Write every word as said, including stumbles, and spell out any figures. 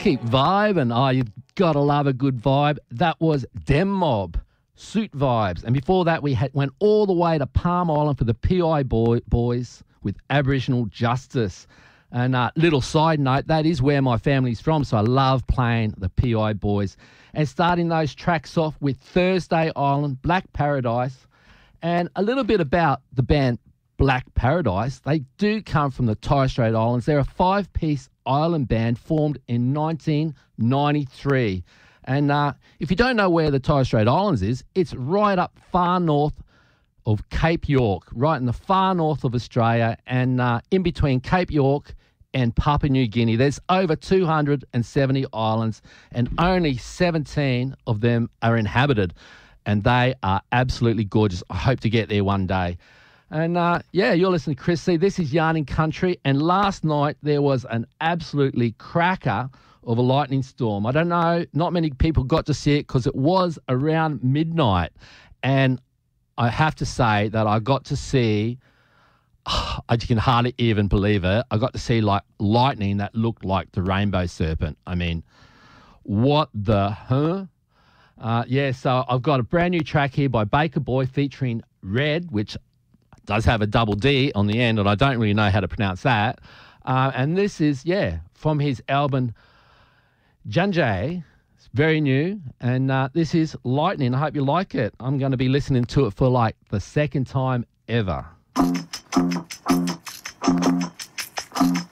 keep vibing. Oh, you've got to love a good vibe. That was Dem Mob, Suit Vibes. And before that, we had, went all the way to Palm Island for the P I boy, boys with Aboriginal Justice. And uh, little side note, that is where my family's from, so I love playing the P I boys. And starting those tracks off with Thursday Island, Black Paradise, and a little bit about the band Black Paradise. They do come from the Torres Strait Islands. They're a five-piece island band formed in nineteen ninety-three. And uh, if you don't know where the Torres Strait Islands is, it's right up far north of Cape York, right in the far north of Australia, and uh, in between Cape York and Papua New Guinea. There's over two hundred seventy islands, and only seventeen of them are inhabited, and they are absolutely gorgeous. I hope to get there one day. And, uh, yeah, you're listening to Chris C. This is Yarning Country, and last night there was an absolutely cracker of a lightning storm. I don't know, not many people got to see it because it was around midnight, and I have to say that I got to see, oh, I can hardly even believe it, I got to see like lightning that looked like the rainbow serpent. I mean, what the, huh? Uh, yeah, so I've got a brand new track here by Baker Boy featuring Red, which does have a double D on the end, and I don't really know how to pronounce that. Uh, and this is, yeah, from his album Janjay. It's very new, and uh, this is Lightning. I hope you like it. I'm going to be listening to it for like the second time ever.